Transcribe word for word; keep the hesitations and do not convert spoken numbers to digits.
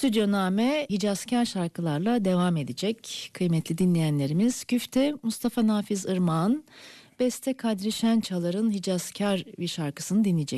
Stüdyoname Hicazkar şarkılarla devam edecek. Kıymetli dinleyenlerimiz, güfte Mustafa Nafiz Irmak'ın, beste Kadri Şençalar'ın Hicazkar bir şarkısını dinleyecek.